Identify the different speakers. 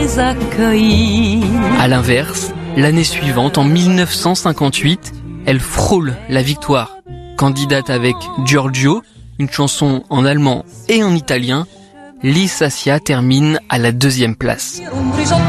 Speaker 1: À l'inverse, l'année suivante, en 1958, elle frôle la victoire. Candidate avec Giorgio, une chanson en allemand et en italien, Lisa Sia termine à la 2e place.